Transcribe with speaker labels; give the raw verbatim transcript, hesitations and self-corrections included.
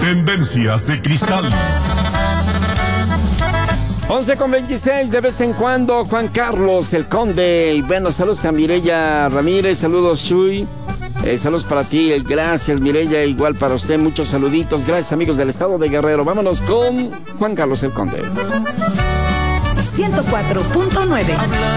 Speaker 1: Tendencias de Cristal.
Speaker 2: once con veintiséis, de vez en cuando, Juan Carlos, el Conde. Y bueno, saludos a Mireya Ramírez, saludos Chuy. Eh, saludos para ti, gracias Mireya, igual para usted, muchos saluditos. Gracias amigos del estado de Guerrero. Vámonos con Juan Carlos, el Conde.
Speaker 3: ciento cuatro punto nueve.